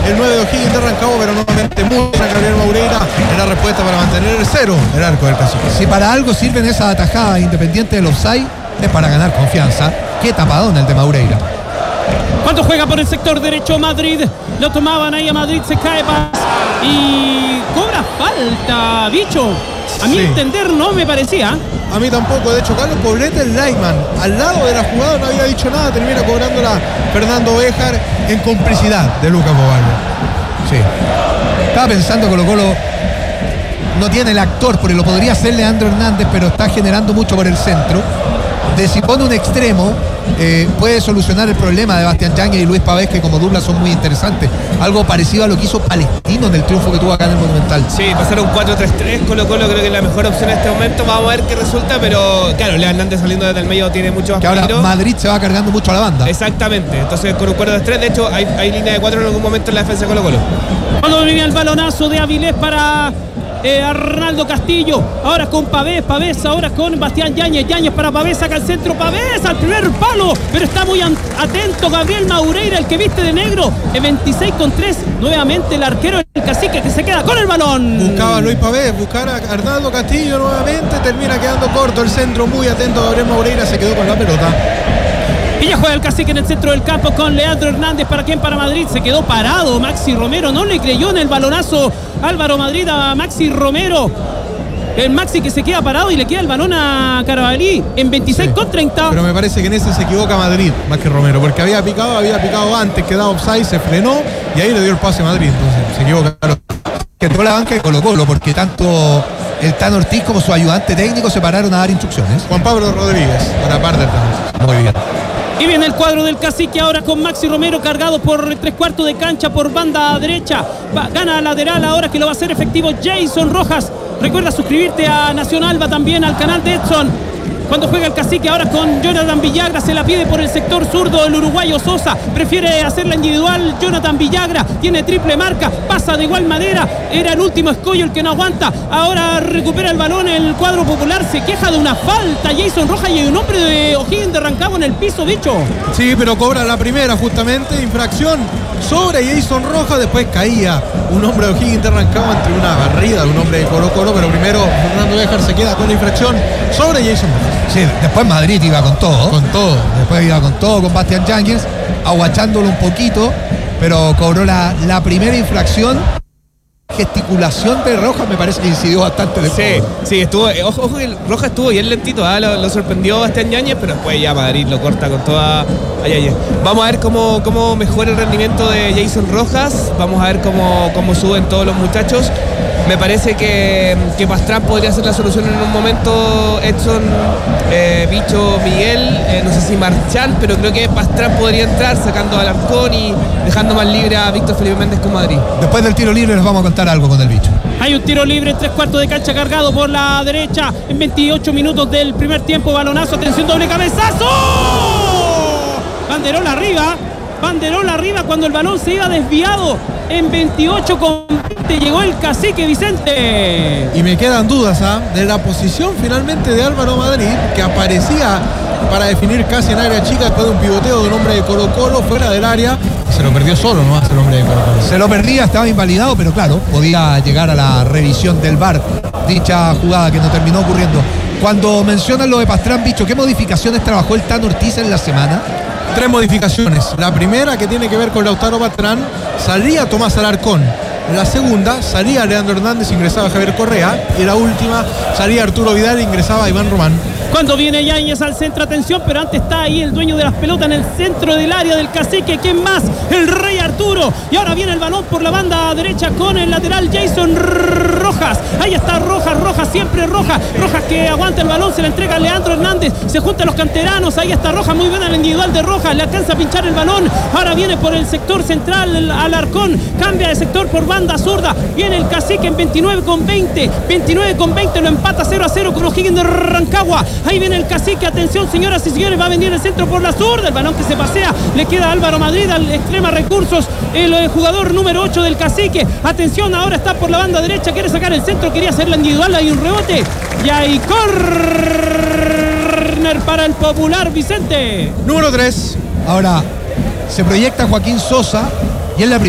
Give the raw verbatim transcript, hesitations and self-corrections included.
el nueve de O'Higgins de Rancagua, pero nuevamente mucha Gabriel Maureira en la respuesta para mantener el cero el arco del Cacique. Si para algo sirven esas atajadas independiente del offside, es para ganar confianza. Qué tapadón el de Maureira. Cuando juega por el sector derecho Madrid, lo tomaban ahí a Madrid, se cae y cobra falta, bicho. A mi sí. entender no me parecía. A mí tampoco, de hecho Carlos Poblete, el lineman, al lado de la jugada no había dicho nada, termina cobrándola Fernando Béjar en complicidad de Lucas Bobardo. Sí. Estaba pensando Colo Colo no tiene el actor, porque lo podría hacer Leandro Hernández, pero está generando mucho por el centro. De si pone un extremo, eh, puede solucionar el problema de Bastián Yáñez y Luis Pavés, que como dupla son muy interesantes. Algo parecido a lo que hizo Palestino en el triunfo que tuvo acá en el Monumental. Sí, pasaron cuatro tres tres, Colo Colo creo que es la mejor opción en este momento. Vamos a ver qué resulta, pero claro, Leo Hernández saliendo desde el medio tiene mucho más que ahora peligro. Madrid se va cargando mucho a la banda. Exactamente, entonces con un cuatro tres tres, de hecho hay, hay línea de cuatro en algún momento en la defensa de Colo Colo. Cuando venía el balonazo de Avilés para Eh, Arnaldo Castillo, ahora con Pavés, Pavés ahora con Bastián Yáñez, Yáñez para Pavés, saca el centro, Pavés al primer palo, pero está muy atento Gabriel Maureira, el que viste de negro, en veintiséis con tres, nuevamente el arquero del Cacique que se queda con el balón. Buscaba Luis Pavés, buscar a Arnaldo Castillo nuevamente, termina quedando corto el centro, muy atento Gabriel Maureira, se quedó con la pelota. Y ya juega el Cacique en el centro del campo con Leandro Hernández. ¿Para quién? Para Madrid. Se quedó parado Maxi Romero. No le creyó en el balonazo Álvaro Madrid a Maxi Romero. El Maxi que se queda parado y le queda el balón a Carabalí en veintiséis con treinta. Pero me parece que en ese se equivoca Madrid más que Romero, porque había picado, había picado antes, quedaba offside, se frenó y ahí le dio el pase a Madrid. Entonces se equivoca. Que entró la banca de Colo Colo, porque tanto el Tano Ortiz como su ayudante técnico se pararon a dar instrucciones. Juan Pablo Rodríguez, para par del Tano. Muy bien. Y viene el cuadro del Cacique ahora con Maxi Romero cargado por tres cuartos de cancha por banda derecha. Va, gana lateral ahora que lo va a hacer efectivo Jason Rojas. Recuerda suscribirte a Nacional, va también al canal de Edson. Cuando juega el Cacique ahora con Jonathan Villagra, se la pide por el sector zurdo el uruguayo Sosa, prefiere hacerla individual. Jonathan Villagra tiene triple marca, pasa de igual manera, era el último escollo el que no aguanta, ahora recupera el balón el cuadro popular, se queja de una falta Jason Rojas y hay un hombre de O'Higgins de Rancagua en el piso, bicho. Sí, pero cobra la primera justamente, infracción sobre Jason Rojas, después caía un hombre de O'Higgins de Rancagua entre una barrida de un hombre de Colo Colo, pero primero Fernando Béjar se queda con la infracción sobre Jason Rojas. Sí, después Madrid iba con todo. Con todo. Después iba con todo con Bastián Yáñez, aguachándolo un poquito, pero cobró la, la primera infracción. Gesticulación de Rojas me parece que incidió bastante después. Sí, sí, estuvo, eh, ojo, ojo que Rojas estuvo bien lentito, ¿eh? lo, lo sorprendió Bastián Yáñez, pero después ya Madrid lo corta con toda a Yáñez. Vamos a ver cómo, cómo mejora el rendimiento de Jason Rojas, vamos a ver cómo, cómo suben todos los muchachos. Me parece que, que Pastrán podría ser la solución en un momento. Edson, eh, Bicho, Miguel, eh, no sé si Marchal, pero creo que Pastrán podría entrar sacando a Alarcón y dejando más libre a Víctor Felipe Méndez con Madrid. Después del tiro libre les vamos a contar algo con el Bicho. Hay un tiro libre en tres cuartos de cancha cargado por la derecha en veintiocho minutos del primer tiempo. Balonazo, atención, doble cabezazo. Banderola arriba. Banderola arriba cuando el balón se iba desviado en veintiocho con veinte llegó el Cacique Vicente. Y me quedan dudas ¿ah? de la posición finalmente de Álvaro Madrid, que aparecía para definir casi en área chica después de un pivoteo de un hombre de Colo Colo fuera del área. Se lo perdió solo nomás el hombre de Colo Colo. Se lo perdía, estaba invalidado, pero claro, podía llegar a la revisión del V A R dicha jugada que no terminó ocurriendo. Cuando mencionan lo de Pastrán, Bicho, ¿qué modificaciones trabajó el Tano Ortiz en la semana? Tres modificaciones. La primera, que tiene que ver con Lautaro Pastrán, salía Tomás Alarcón. La segunda, salía Leandro Hernández, ingresaba Javier Correa. Y la última, salía Arturo Vidal, ingresaba Iván Román. Cuando viene Yáñez al centro, atención, pero antes está ahí el dueño de las pelotas en el centro del área del Cacique. ¿Quién más? El Rey Arturo. Y ahora viene el balón por la banda derecha con el lateral Jason Rojas. Ahí está Rojas, Rojas, siempre Rojas. Rojas que aguanta el balón, se le entrega a Leandro Hernández. Se juntan los canteranos, ahí está Rojas, muy buena la individual de Rojas. Le alcanza a pinchar el balón. Ahora viene por el sector central el Alarcón. Cambia de sector por banda zurda. Viene el Cacique en veintinueve con veinte. veintinueve con veinte lo empata cero a cero con O'Higgins de Rancagua. Ahí viene el Cacique, atención señoras y señores, va a venir el centro por la zurda, el balón que se pasea, le queda a Álvaro Madrid, al extrema recursos, el, el jugador número ocho del Cacique, atención, ahora está por la banda derecha, quiere sacar el centro, quería hacer la individual, hay un rebote, y hay córner para el Popular, Vicente. Número tres. Ahora se proyecta Joaquín Sosa y es la primera